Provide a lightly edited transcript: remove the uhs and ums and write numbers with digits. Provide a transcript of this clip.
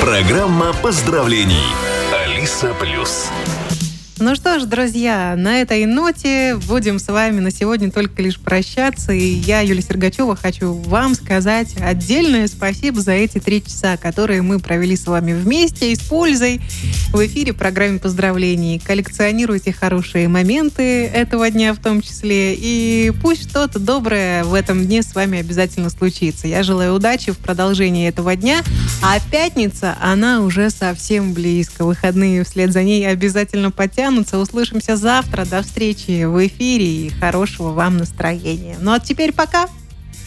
Программа поздравлений. Алиса Плюс. Ну что ж, друзья, на этой ноте будем с вами на сегодня только лишь прощаться. И я, Юлия Сергачева, хочу вам сказать отдельное спасибо за эти 3 часа, которые мы провели с вами вместе и с пользой в эфире программы поздравлений. Коллекционируйте хорошие моменты этого дня в том числе. И пусть что-то доброе в этом дне с вами обязательно случится. Я желаю удачи в продолжении этого дня. А пятница, она уже совсем близко. Выходные вслед за ней обязательно подтянутся. Услышимся завтра. До встречи в эфире и хорошего вам настроения. Ну а теперь пока!